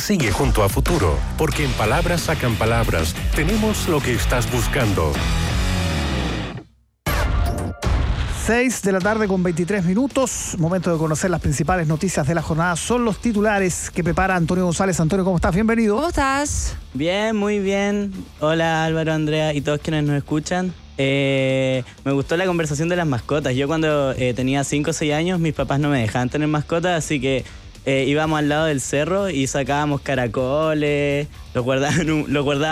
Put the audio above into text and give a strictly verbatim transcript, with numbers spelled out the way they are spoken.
Sigue junto a Futuro, porque en Palabras Sacan Palabras tenemos lo que estás buscando. seis de la tarde con veintitrés minutos, momento de conocer las principales noticias de la jornada. Son los titulares que prepara Antonio González. Antonio, ¿cómo estás? Bienvenido. ¿Cómo estás? Bien, muy bien. Hola Álvaro, Andrea y todos quienes nos escuchan. Eh, me gustó la conversación de las mascotas. Yo cuando eh, tenía cinco o seis años, mis papás no me dejaban tener mascotas, así que eh, íbamos al lado del cerro y sacábamos caracoles, los guardábamos, los guardábamos